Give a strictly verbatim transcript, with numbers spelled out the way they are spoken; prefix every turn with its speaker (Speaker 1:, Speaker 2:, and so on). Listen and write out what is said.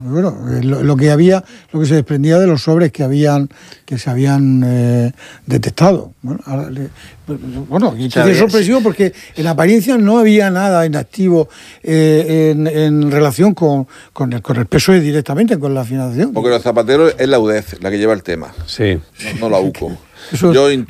Speaker 1: Bueno, lo, lo que había, lo que se desprendía de los sobres que habían, que se habían eh, detectado. Bueno, ahora, le, bueno y entonces es sorpresivo porque en apariencia no había nada inactivo eh, en, en relación con, con, el, con el P S O E directamente, con la financiación.
Speaker 2: Porque los zapateros es la U D E C la que lleva el tema.
Speaker 3: Sí.
Speaker 2: No, no la U C O.
Speaker 1: Eso,
Speaker 2: Yo